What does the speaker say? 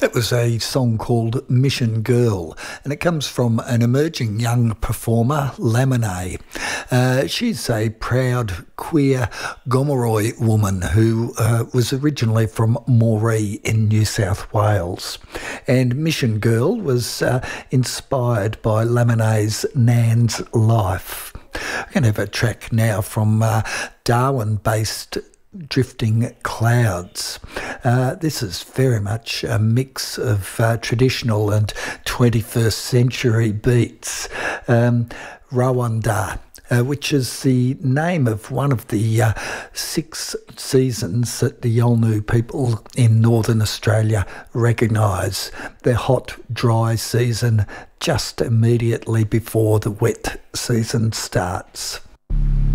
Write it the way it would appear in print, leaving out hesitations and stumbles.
That was a song called Mission Girl, and it comes from an emerging young performer, Laminee. She's a proud queer Gomeroi woman who was originally from Moree in New South Wales. And Mission Girl was inspired by Laminee's Nan's life. I'm going to have a track now from Darwin-based Drifting Clouds. This is very much a mix of traditional and 21st century beats. Rawanda, which is the name of one of the 6 seasons that the Yolngu people in Northern Australia recognise. The hot, dry season just immediately before the wet season starts.